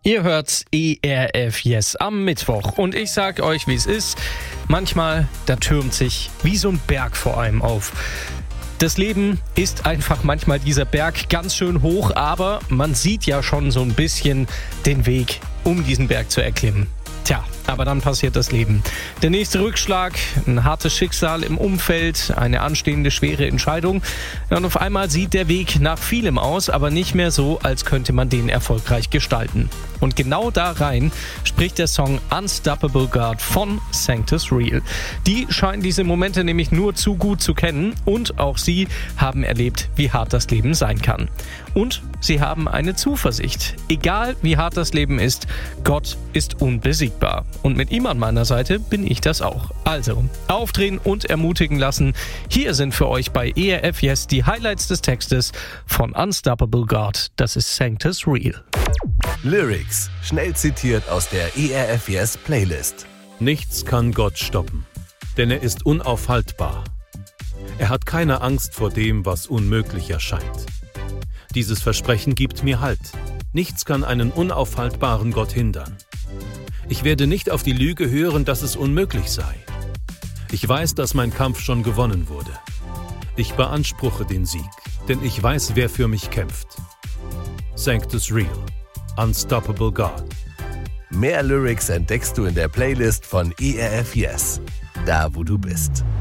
Ihr hört ERF Yes am Mittwoch und ich sag euch, wie es ist. Manchmal, da türmt sich wie so ein Berg vor einem auf. Das Leben ist einfach manchmal dieser Berg ganz schön hoch, aber man sieht ja schon so ein bisschen den Weg, um diesen Berg zu erklimmen. Tja, aber dann passiert das Leben. Der nächste Rückschlag, ein hartes Schicksal im Umfeld, eine anstehende schwere Entscheidung. Und auf einmal sieht der Weg nach vielem aus, aber nicht mehr so, als könnte man den erfolgreich gestalten. Und genau da rein spricht der Song Unstoppable God von Sanctus Real. Die scheinen diese Momente nämlich nur zu gut zu kennen und auch sie haben erlebt, wie hart das Leben sein kann. Und sie haben eine Zuversicht. Egal wie hart das Leben ist, Gott ist unbesiegbar. Und mit ihm an meiner Seite bin ich das auch. Also, aufdrehen und ermutigen lassen. Hier sind für euch bei ERF Yes die Highlights des Textes von Unstoppable God. Das ist Sanctus Real. Lyrics, schnell zitiert aus der ERF Yes Playlist. Nichts kann Gott stoppen, denn er ist unaufhaltbar. Er hat keine Angst vor dem, was unmöglich erscheint. Dieses Versprechen gibt mir Halt. Nichts kann einen unaufhaltbaren Gott hindern. Ich werde nicht auf die Lüge hören, dass es unmöglich sei. Ich weiß, dass mein Kampf schon gewonnen wurde. Ich beanspruche den Sieg, denn ich weiß, wer für mich kämpft. Sanctus Real, Unstoppable God. Mehr Lyrics entdeckst du in der Playlist von ERF Yes, da wo du bist.